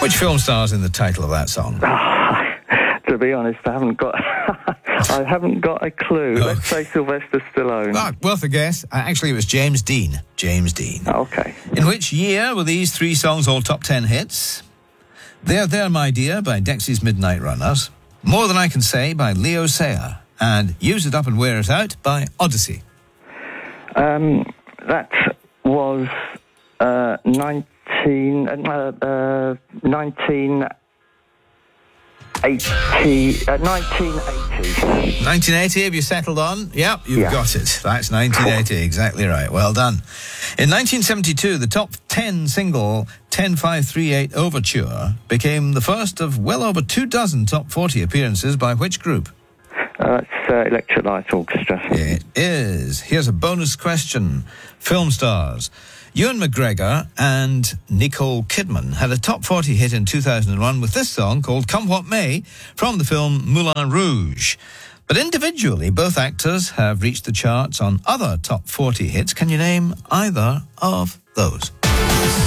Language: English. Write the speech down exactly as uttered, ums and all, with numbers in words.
Which film stars in the title of that song? To be honest, I haven't got I haven't got a clue. No. Let's say Sylvester Stallone. Ah, worth a guess. Uh, Actually, it was James Dean. James Dean. Okay. In which year were these three songs all top ten hits? There, There, My Dear by Dexy's Midnight Runners, More Than I Can Say by Leo Sayer, and Use It Up and Wear It Out by Odyssey. Um, that was uh, nineteen uh, uh, nineteen eighty uh, nineteen eighty. nineteen eighty, have you settled on? Yep, you've Yeah. got it. That's nineteen eighty, exactly right. Well done. In nineteen seventy-two, the top ten single ten five three eight Overture became the first of well over two dozen top forty appearances by which group? Uh, that's uh, Electric Light Orchestra. It is. Here's a bonus question. Film stars Ewan McGregor and Nicole Kidman had a top forty hit in two thousand one with this song called Come What May from the film Moulin Rouge. But individually, both actors have reached the charts on other top forty hits. Can you name either of those?